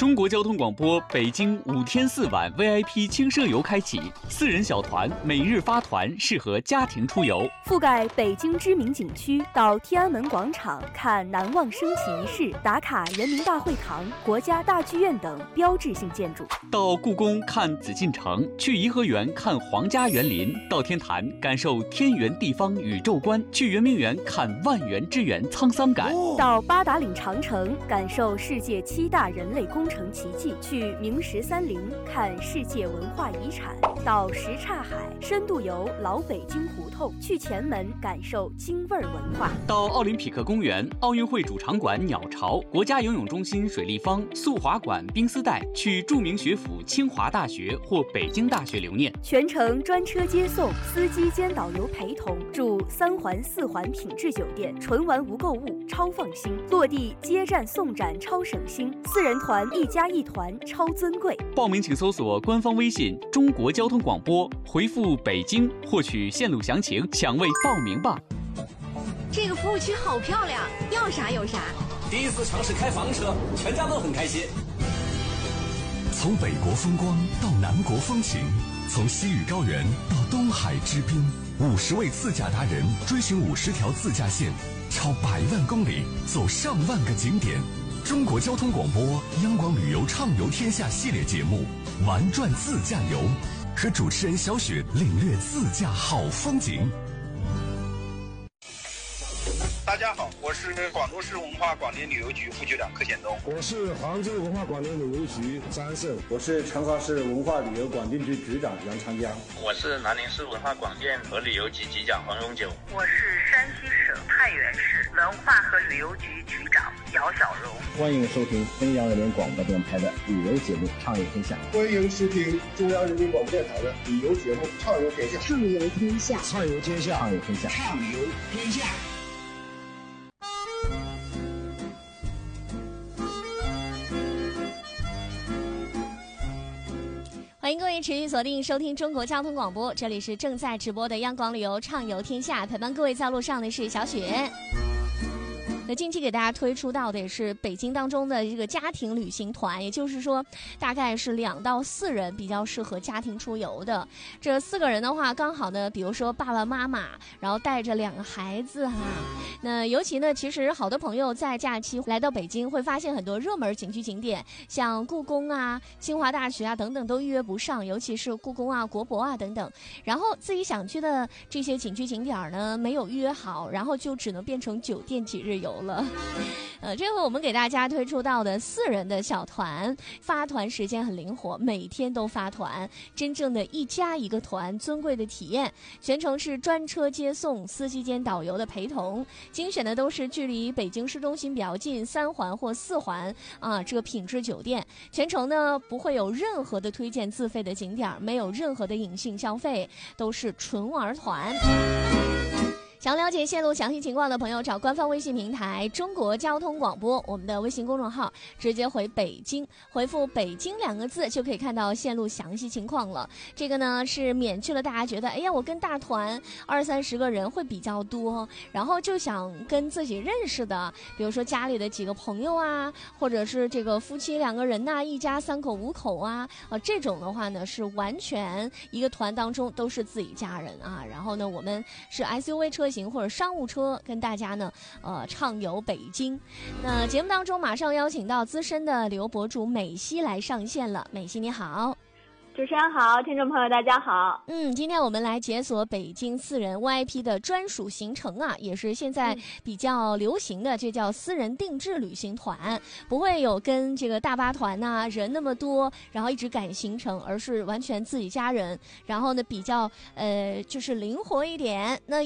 中国交通广播北京5天4晚 VIP 轻奢游开启，4人小团每日发团，适合家庭出游。 覆盖北京知名景区，到天安门广场看难忘升旗仪式，打卡人民大会堂、国家大剧院等标志性建筑； 到故宫看紫禁城，去颐和园看皇家园林；到天坛感受天圆地方宇宙观，去圆明园看万园之园沧桑感； 到八达岭长城感受世界7大人类工程奇迹，去明石三陵看世界文化遗产；到什刹海深度游老北京胡同，去前门感受京味文化； 到奥林匹克公园、奥运会主场馆鸟巢、国家游泳中心水立方、速滑馆冰丝带，去著名学府清华大学或北京大学留念。 全程专车接送，司机兼导游陪同，住3环4环品质酒店，纯玩无购物，超放心；落地接站送展，超省心；4人团1+1团，超尊贵。 报名请搜索官方微信“中国交通广播”，回复“北京”获取线路详情，抢位报名吧。 这个服务区好漂亮，要啥有啥。 第一次尝试开房车，全家都很开心。 从北国风光到南国风情，从西域高原到东海之滨，50位自驾达人追寻50条自驾线，超100万公里，走上万个景点。中国交通广播央广旅游畅游天下系列节目《玩转自驾游》，和主持人小雪领略自驾好风景。 大家好，我是广州市文化广电旅游局副局长柯显东。 我是杭州文化广电旅游局张胜。 我是成华市文化旅游广电局局长杨长江。 我是南宁市文化广电和旅游局局长黄荣九。 我是山西省太原市文化和旅游局局长姚小荣。 欢迎收听中央人民广播电台的旅游节目《畅游天下》。 欢迎收听中央人民广播电台的旅游节目《畅游天下》。 畅游天下， 畅游天下， 畅游天下， 畅游天下。 欢迎各位持续锁定收听中国交通广播，这里是正在直播的央广旅游畅游天下，陪伴各位在路上的是小雪。那近期给大家推出到的也是北京当中的这个家庭旅行团，也就是说大概是2到4人比较适合家庭出游的。这4个人的话刚好呢，比如说爸爸妈妈，然后带着2个孩子哈。那尤其呢，其实好多朋友在假期来到北京会发现很多热门景区景点，像故宫啊、清华大学啊等等都预约不上，尤其是故宫啊、国博啊等等。然后自己想去的这些景区景点呢没有预约好，然后就只能变成酒店几日游了。这回我们给大家推出到的4人的小团，发团时间很灵活，每天都发团，真正的1+1个团，尊贵的体验，全程是专车接送，司机兼导游的陪同，精选的都是距离北京市中心比较近3环或4环啊这个品质酒店，全程呢不会有任何的推荐自费的景点，没有任何的隐性消费，都是纯玩团。想了解线路详细情况的朋友，找官方微信平台中国交通广播，我们的微信公众号直接回北京，回复北京2个字就可以看到线路详细情况了。这个呢是免去了大家觉得哎呀我跟大团20-30个人会比较多，然后就想跟自己认识的，比如说家里的几个朋友啊，或者是这个夫妻2个人呐，一家3口5口啊，这种的话呢是完全一个团当中都是自己家人啊。然后呢我们是 SUV 车型或者商务车跟大家呢畅游北京。那节目当中马上邀请到资深的旅游博主美西来上线了。美西你好。 主持人好，听众朋友大家好。 今天我们来解锁北京4人 VIP 的专属行程啊，也是现在比较流行的，这叫私人定制旅行团，不会有跟这个大巴团呐人那么多，然后一直赶行程，而是完全自己家人，然后呢比较就是灵活一点。那